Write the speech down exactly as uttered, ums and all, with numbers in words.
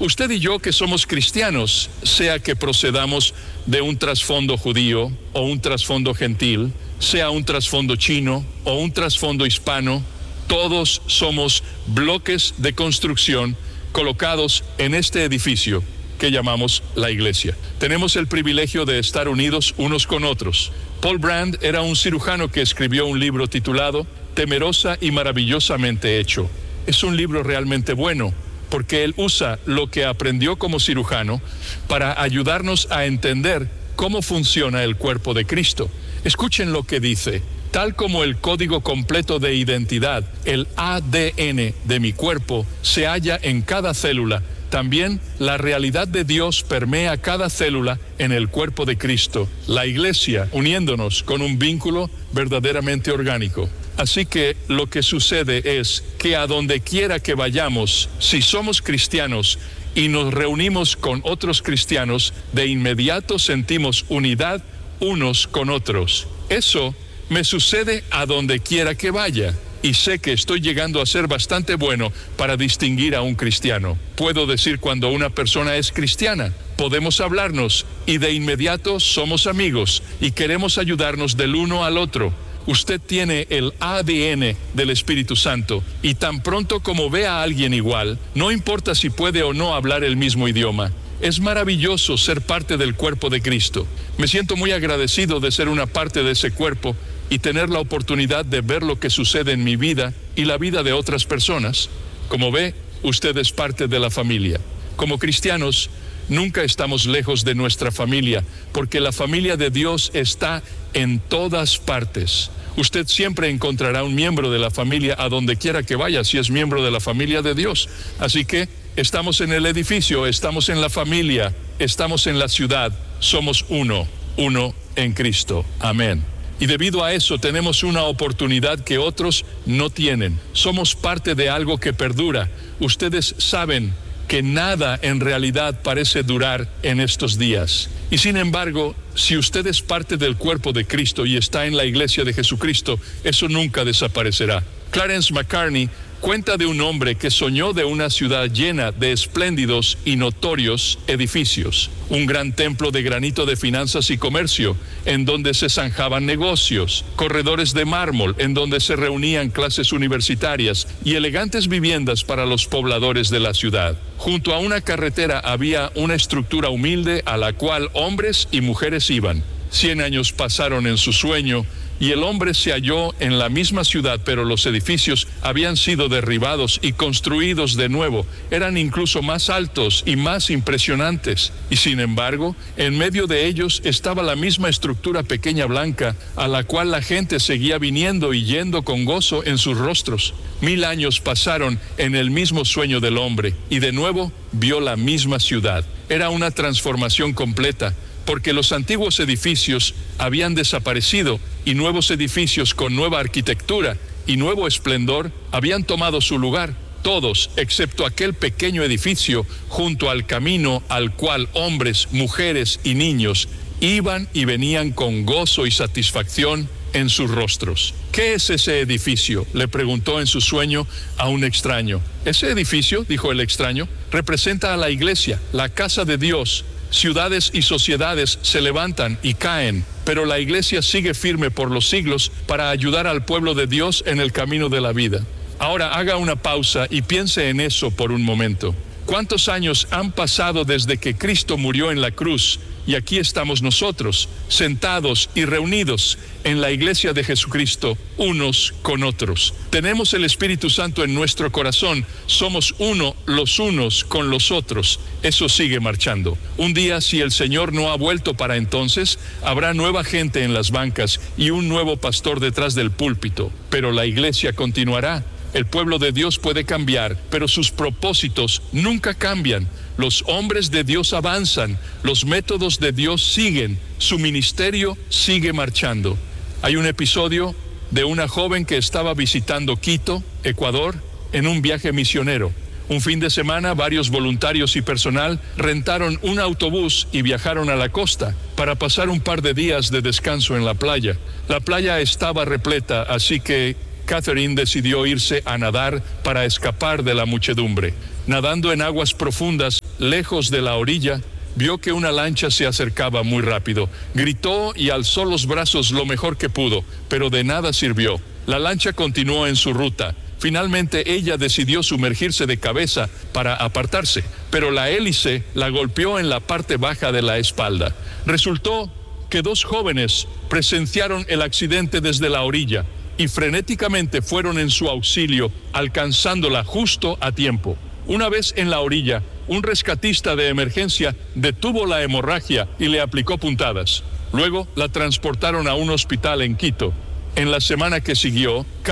Usted y yo que somos cristianos, sea que procedamos de un trasfondo judío o un trasfondo gentil, sea un trasfondo chino o un trasfondo hispano, todos somos bloques de construcción colocados en este edificio que llamamos la iglesia. Tenemos el privilegio de estar unidos unos con otros. Paul Brand era un cirujano que escribió un libro titulado Temerosa y maravillosamente hecho. Es un libro realmente bueno, porque él usa lo que aprendió como cirujano para ayudarnos a entender cómo funciona el cuerpo de Cristo. Escuchen lo que dice: tal como el código completo de identidad, el A D N de mi cuerpo, se halla en cada célula, también la realidad de Dios permea cada célula en el cuerpo de Cristo, la iglesia, uniéndonos con un vínculo verdaderamente orgánico. Así que lo que sucede es que a donde quiera que vayamos, si somos cristianos y nos reunimos con otros cristianos, de inmediato sentimos unidad unos con otros. Eso me sucede a donde quiera que vaya. Y sé que estoy llegando a ser bastante bueno para distinguir a un cristiano. Puedo decir cuando una persona es cristiana. Podemos hablarnos y de inmediato somos amigos y queremos ayudarnos del uno al otro. Usted tiene el A D N del Espíritu Santo y tan pronto como ve a alguien igual, no importa si puede o no hablar el mismo idioma. Es maravilloso ser parte del cuerpo de Cristo. Me siento muy agradecido de ser una parte de ese cuerpo y tener la oportunidad de ver lo que sucede en mi vida y la vida de otras personas. Como ve, usted es parte de la familia. Como cristianos, nunca estamos lejos de nuestra familia, porque la familia de Dios está en todas partes. Usted siempre encontrará un miembro de la familia a donde quiera que vaya, si es miembro de la familia de Dios. Así que estamos en el edificio, estamos en la familia, estamos en la ciudad, somos uno, uno en Cristo. Amén. Y debido a eso tenemos una oportunidad que otros no tienen. Somos parte de algo que perdura. Ustedes saben que nada en realidad parece durar en estos días. Y sin embargo, si usted es parte del cuerpo de Cristo y está en la iglesia de Jesucristo, eso nunca desaparecerá. Clarence McCartney cuenta de un hombre que soñó de una ciudad llena de espléndidos y notorios edificios, un gran templo de granito de finanzas y comercio, en donde se zanjaban negocios, corredores de mármol, en donde se reunían clases universitarias y elegantes viviendas para los pobladores de la ciudad. Junto a una carretera había una estructura humilde a la cual hombres y mujeres iban. Cien años pasaron en su sueño, y el hombre se halló en la misma ciudad, pero los edificios habían sido derribados y construidos de nuevo. Eran incluso más altos y más impresionantes. Y sin embargo, en medio de ellos estaba la misma estructura pequeña blanca, a la cual la gente seguía viniendo y yendo con gozo en sus rostros. Mil años pasaron en el mismo sueño del hombre, y de nuevo vio la misma ciudad. Era una transformación completa, porque los antiguos edificios habían desaparecido y nuevos edificios con nueva arquitectura y nuevo esplendor habían tomado su lugar. Todos, excepto aquel pequeño edificio junto al camino al cual hombres, mujeres y niños iban y venían con gozo y satisfacción en sus rostros. ¿Qué es ese edificio?, le preguntó en su sueño a un extraño. Ese edificio, dijo el extraño, representa a la iglesia, la casa de Dios. Ciudades y sociedades se levantan y caen, pero la iglesia sigue firme por los siglos para ayudar al pueblo de Dios en el camino de la vida. Ahora haga una pausa y piense en eso por un momento. ¿Cuántos años han pasado desde que Cristo murió en la cruz? Y aquí estamos nosotros, sentados y reunidos en la iglesia de Jesucristo, unos con otros. Tenemos el Espíritu Santo en nuestro corazón, somos uno los unos con los otros. Eso sigue marchando. Un día, si el Señor no ha vuelto para entonces, habrá nueva gente en las bancas y un nuevo pastor detrás del púlpito, pero la iglesia continuará. El pueblo de Dios puede cambiar, pero sus propósitos nunca cambian. Los hombres de Dios avanzan, los métodos de Dios siguen, su ministerio sigue marchando. Hay un episodio de una joven que estaba visitando Quito, Ecuador, en un viaje misionero. Un fin de semana, varios voluntarios y personal rentaron un autobús y viajaron a la costa para pasar un par de días de descanso en la playa. La playa estaba repleta, así que Catherine decidió irse a nadar para escapar de la muchedumbre. Nadando en aguas profundas, lejos de la orilla, vio que una lancha se acercaba muy rápido. Gritó y alzó los brazos lo mejor que pudo, pero de nada sirvió. La lancha continuó en su ruta. Finalmente ella decidió sumergirse de cabeza para apartarse, pero la hélice la golpeó en la parte baja de la espalda. Resultó que dos jóvenes presenciaron el accidente desde la orilla y frenéticamente fueron en su auxilio, alcanzándola justo a tiempo. Una vez en la orilla, un rescatista de emergencia detuvo la hemorragia y le aplicó puntadas. Luego la transportaron a un hospital en Quito. En la semana que siguió,